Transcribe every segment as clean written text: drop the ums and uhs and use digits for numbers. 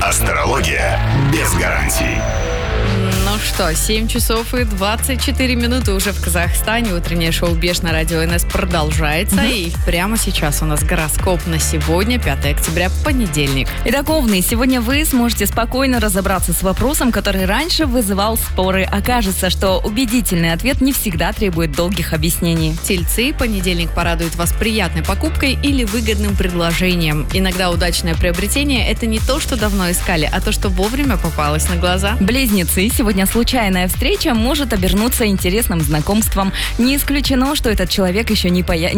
Астрология без гарантий. Ну что, 7 часов и 24 минуты уже в Казахстане. Утреннее шоу «Беш» на радио НС продолжается. И прямо сейчас у нас гороскоп на сегодня, 5 октября, понедельник. Итак, Овны, сегодня вы сможете спокойно разобраться с вопросом, который раньше вызывал споры. Окажется, что убедительный ответ не всегда требует долгих объяснений. Тельцы, понедельник порадует вас приятной покупкой или выгодным предложением. Иногда удачное приобретение – это не то, что давно искали, а то, что вовремя попалось на глаза. Близнецы, сегодня случайная встреча может обернуться интересным знакомством. Не исключено, что этот человек еще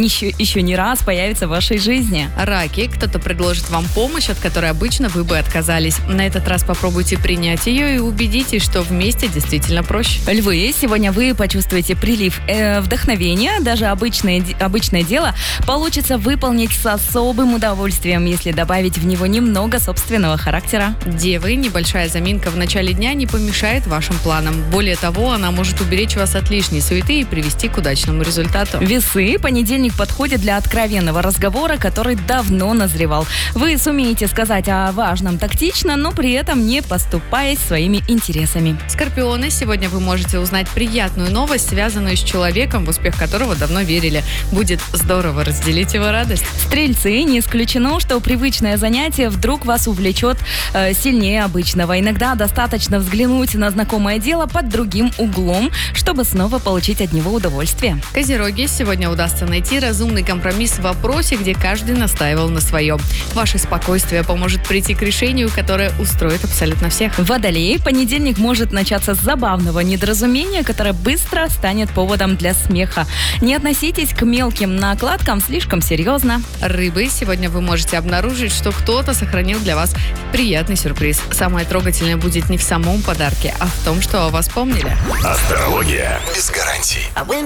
не раз появится в вашей жизни. Раки, кто-то предложит вам помощь, от которой обычно вы бы отказались. На этот раз попробуйте принять ее и убедитесь, что вместе действительно проще. Львы, сегодня вы почувствуете прилив вдохновения. Даже обычное дело получится выполнить с особым удовольствием, если добавить в него немного собственного характера. Девы, небольшая заминка в начале дня не помешает вашим планам. Более того, она может уберечь вас от лишней суеты и привести к удачному результату. Весы, понедельник подходит для откровенного разговора, который давно назревал. Вы сумеете сказать о важном тактично, но при этом не поступаясь своими интересами. Скорпионы, сегодня вы можете узнать приятную новость, связанную с человеком, в успех которого давно верили. Будет здорово разделить его радость. Стрельцы, не исключено, что привычное занятие вдруг вас увлечет сильнее обычного. Иногда достаточно взглянуть на знакомое дело под другим углом, чтобы снова получить от него удовольствие. Козероги, сегодня удастся найти разумный компромисс в вопросе, где каждый настаивал на своем. Ваше спокойствие поможет прийти к решению, которое устроит абсолютно всех. Водолеи, понедельник может начаться с забавного недоразумения, которое быстро станет поводом для смеха. Не относитесь к мелким накладкам слишком серьезно. Рыбы, сегодня вы можете обнаружить, что кто-то сохранил для вас приятный сюрприз. Самое трогательное будет не в самом подарке, а в том, что о вас помнили. Астрология без гарантий.